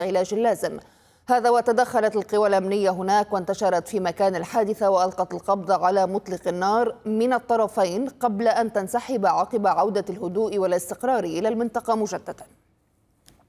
العلاج اللازم. هذا وتدخلت القوى الأمنية هناك وانتشرت في مكان الحادثة وألقت القبض على مطلق النار من الطرفين قبل أن تنسحب عقب عودة الهدوء والاستقرار إلى المنطقة مجددا.